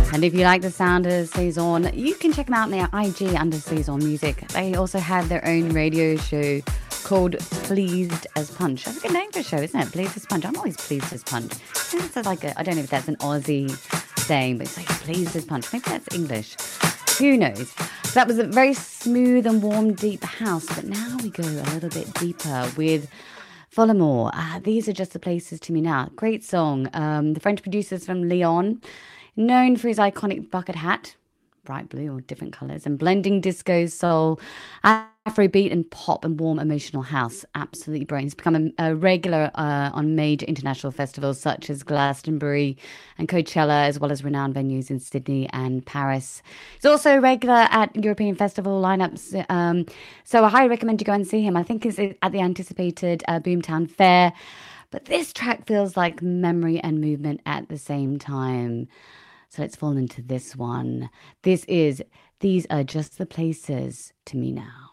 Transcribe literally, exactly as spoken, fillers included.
And if you like the sound of Saison, you can check them out on their I G under Saison Music. They also have their own radio show called Pleased as Punch. That's a good name for a show, isn't it? Pleased as Punch. I'm always pleased as punch. It's like a, I don't know if that's an Aussie saying, but it's like pleased as punch. Maybe that's English. Who knows? So that was a very smooth and warm, deep house. But now we go a little bit deeper with Follamore. Uh, these are just the places to me now. Great song. Um, the French producer's from Lyon, known for his iconic bucket hat, bright blue or different colours, and blending disco, soul, Afrobeat and pop and warm emotional house. Absolutely brilliant. He's become a, a regular uh, on major international festivals such as Glastonbury and Coachella, as well as renowned venues in Sydney and Paris. He's also regular at European festival lineups, um, so I highly recommend you go and see him. I think he's at the anticipated uh, Boomtown Fair, but this track feels like memory and movement at the same time. So let's fall into this one. This is These Are Just the Places to Me Now.